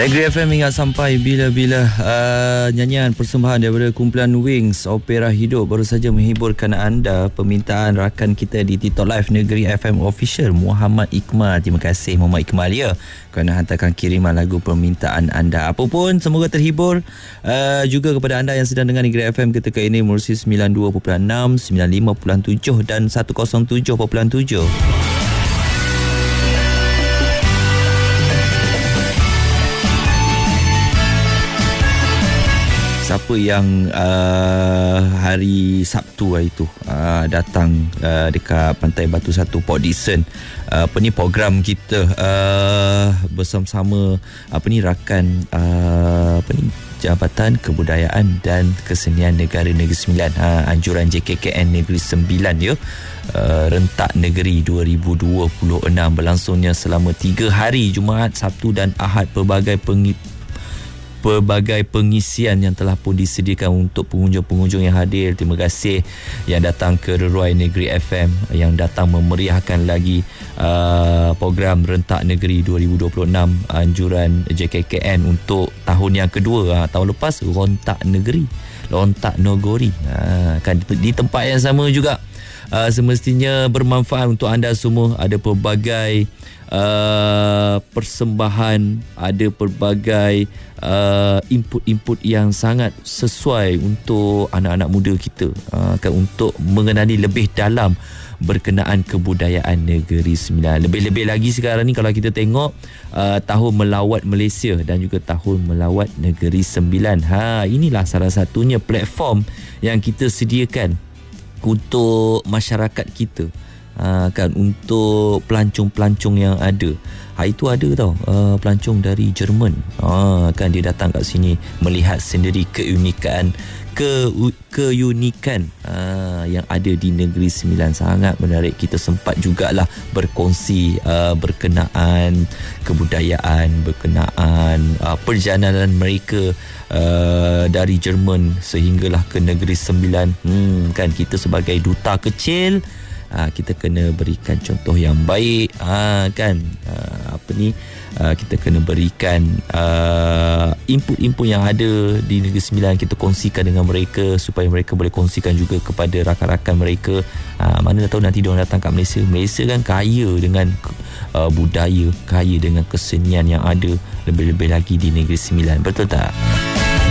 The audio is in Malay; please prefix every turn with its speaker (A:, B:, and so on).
A: Negeri FM ingat sampai bila-bila. Nyanyian persembahan daripada kumpulan Wings Opera Hidup baru saja menghiburkan anda. Permintaan rakan kita di TikTok Live Negeri FM Official, Muhammad Iqmal. Terima kasih Muhammad Iqmal ya, kerana hantarkan kiriman lagu permintaan anda. Apapun, semoga terhibur. Juga kepada anda yang sedang dengar Negeri FM ketika ini menerusi 92.6, 95.7 dan 107.7. Siapa yang hari Sabtu hari itu datang dekat Pantai Batu Satu, Port Dickson, program kita bersama-sama rakan Jabatan Kebudayaan dan Kesenian Negara Negeri Sembilan, anjuran JKKN Negeri Sembilan ya. Rentak Negeri 2026 berlangsungnya selama 3 hari, Jumaat, Sabtu dan Ahad. Pelbagai pengisian yang telah pun disediakan untuk pengunjung-pengunjung yang hadir. Terima kasih yang datang ke Reruai Negeri FM, yang datang memeriahkan lagi program Rentak Negeri 2026 anjuran JKKN untuk tahun yang kedua. Tahun lepas Rontak Negeri, Lontak Nogori, kan di tempat yang sama juga. Semestinya bermanfaat untuk anda semua. Ada pelbagai persembahan, ada pelbagai input-input yang sangat sesuai untuk anak-anak muda kita, kan, untuk mengenali lebih dalam berkenaan kebudayaan Negeri Sembilan. Lebih-lebih lagi sekarang ni kalau kita tengok tahun melawat Malaysia dan juga tahun melawat Negeri Sembilan. Inilah salah satunya platform yang kita sediakan untuk masyarakat kita, kan, untuk pelancong-pelancong yang ada. Itu ada tau, pelancong dari Jerman, kan, dia datang kat sini melihat sendiri keunikan yang ada di Negeri Sembilan. Sangat menarik. Kita sempat jugalah berkongsi berkenaan kebudayaan, berkenaan perjalanan mereka dari Jerman sehinggalah ke Negeri Sembilan. Kan, kita sebagai duta kecil, kita kena berikan contoh yang baik, kan, kita kena berikan input-input yang ada di Negeri Sembilan, kita kongsikan dengan mereka supaya mereka boleh kongsikan juga kepada rakan-rakan mereka. Mana tahu nanti diorang datang kat Malaysia. Malaysia kan kaya dengan budaya, kaya dengan kesenian yang ada, lebih-lebih lagi di Negeri Sembilan. Betul tak?